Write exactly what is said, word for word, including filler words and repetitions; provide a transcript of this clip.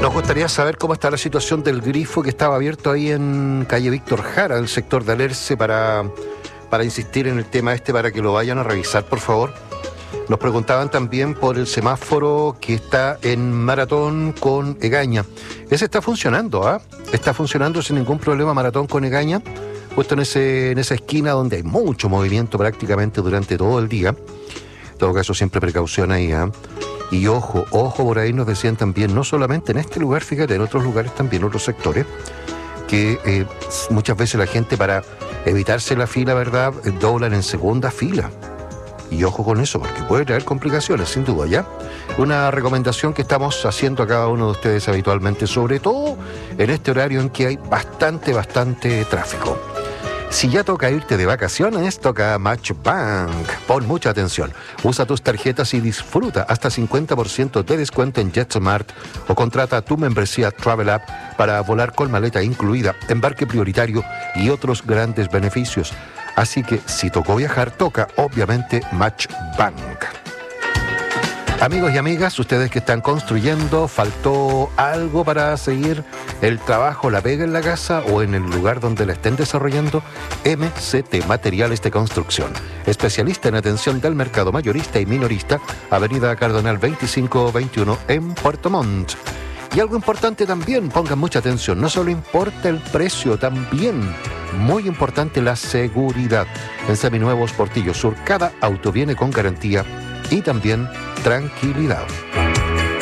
Nos gustaría saber cómo está la situación del grifo que estaba abierto ahí en calle Víctor Jara, el sector de Alerce, para, para insistir en el tema este, para que lo vayan a revisar, por favor. Nos preguntaban también por el semáforo que está en Maratón con Egaña. Ese está funcionando, ¿ah? ¿eh? Está funcionando sin ningún problema Maratón con Egaña, puesto en, ese, en esa esquina donde hay mucho movimiento prácticamente durante todo el día. En todo caso, siempre precaución ahí, ¿ah? ¿eh? Y ojo, ojo, por ahí nos decían también, no solamente en este lugar, fíjate, en otros lugares también, otros sectores, que eh, muchas veces la gente, para evitarse la fila, ¿verdad?, doblan en segunda fila. Y ojo con eso, porque puede traer complicaciones, sin duda, ¿ya? Una recomendación que estamos haciendo a cada uno de ustedes habitualmente, sobre todo en este horario en que hay bastante, bastante tráfico. Si ya toca irte de vacaciones, toca Match Bank. Pon mucha atención. Usa tus tarjetas y disfruta hasta cincuenta por ciento de descuento en JetSmart o contrata tu membresía Travel App para volar con maleta incluida, embarque prioritario y otros grandes beneficios. Así que si tocó viajar, toca obviamente Match Bank. Amigos y amigas, ustedes que están construyendo, ¿faltó algo para seguir el trabajo, la pega en la casa o en el lugar donde la estén desarrollando? M C T Materiales de Construcción, especialista en atención del mercado mayorista y minorista, Avenida Cardenal veinticinco veintiuno en Puerto Montt. Y algo importante también, pongan mucha atención, no solo importa el precio, también muy importante la seguridad. En Seminuevos Portillo Sur, cada auto viene con garantía y también tranquilidad.